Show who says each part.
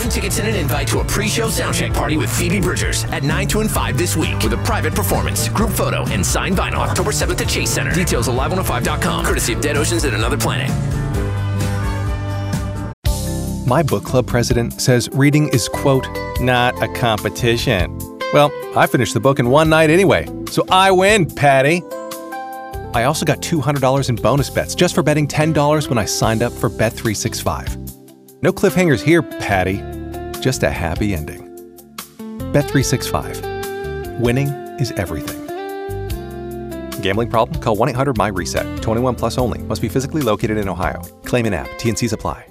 Speaker 1: Season tickets and an invite to a pre-show soundcheck party with Phoebe Bridgers at 9, 2, and 5 this week with a private performance, group photo, and signed vinyl October 7th at Chase Center. Details at live105.com, courtesy of Dead Oceans and Another Planet.
Speaker 2: My book club president says reading is, quote, not a competition. Well, I finished the book in one night anyway, so I win, Patty. I also got $200 in bonus bets just for betting $10 when I signed up for Bet365. No cliffhangers here, Patty. Just a happy ending. Bet365. Winning is everything. Gambling problem? Call 1-800-MY-RESET. 21 plus only. Must be physically located in Ohio. Claim in app. T&Cs apply.